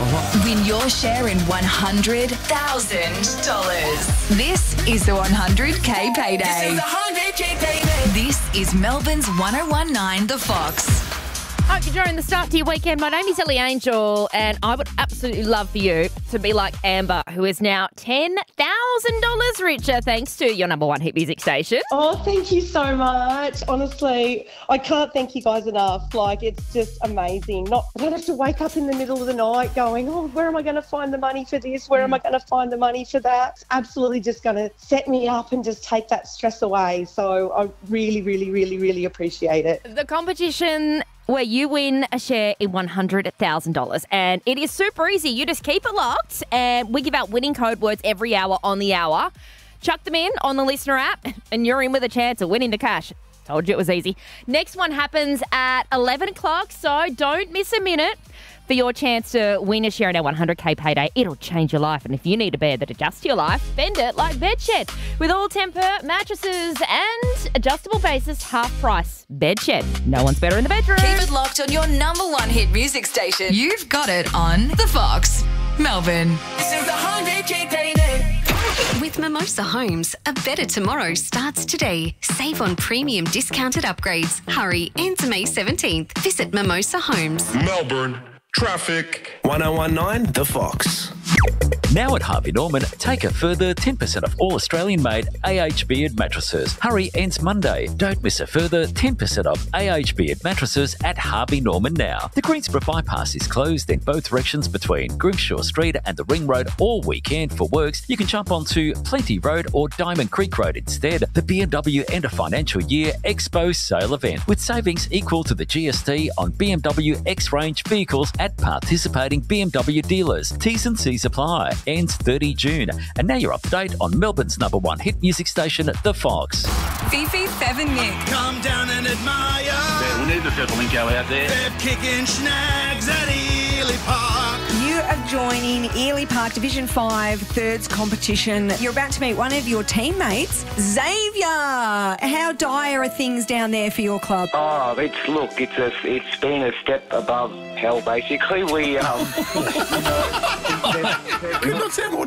Win your share in $100,000. This is the 100K Payday. This is the 100K Payday. This is Melbourne's 1019 The Fox. Hope you're enjoying the start to your weekend. My name is Ellie Angel, and I would absolutely love for you to be like Amber, who is now $10,000 richer thanks to your number one hit music station. Oh, thank you so much. Honestly, I can't thank you guys enough. Like, it's just amazing. I don't have to wake up in the middle of the night going, oh, where am I going to find the money for this? Where am I going to find the money for that? It's absolutely just going to set me up and just take that stress away. So I really, really, really, really appreciate it. The competition where you win a share in $100,000. And it is super easy. You just keep it locked, and we give out winning code words every hour on the hour. Chuck them in on the listener app, and you're in with a chance of winning the cash. Told you it was easy. Next one happens at 11 o'clock, so don't miss a minute for your chance to win a share in our 100K Payday. It'll change your life, and if you need a bed that adjusts to your life, bend it like Bedshed. With all temper, mattresses, and adjustable bases, half price. Bedshed. No one's better in the bedroom. Keep it locked on your number one hit music station. You've got it on The Fox, Melbourne. This is the 100K Payday. With Mimosa Homes, a better tomorrow starts today. Save on premium discounted upgrades. Hurry, ends May 17th. Visit Mimosa Homes. Melbourne. Traffic. 1019 The Fox. Now at Harvey Norman, take a further 10% off all Australian-made AH Beard mattresses. Hurry ends Monday. Don't miss a further 10% off AH Beard mattresses at Harvey Norman now. The Greensboro bypass is closed in both directions between Grimshaw Street and the Ring Road all weekend for works. You can jump onto Plenty Road or Diamond Creek Road instead. The BMW End of Financial Year Expo Sale event with savings equal to the GST on BMW X-Range vehicles at participating BMW dealers. T's and C's apply. Ends 30 June. And now you're up to date on Melbourne's number one hit music station, The Fox. Fifi, Fev and Nick. Come down and admire. Yeah, we need the Feffelinko out there. Fev kicking snags at Ely Park. You are joining Ely Park Division 5 thirds competition. You're about to meet one of your teammates, Xavier. How dire are things down there for your club? Oh, it's been a step above hell, basically. We, Could not say more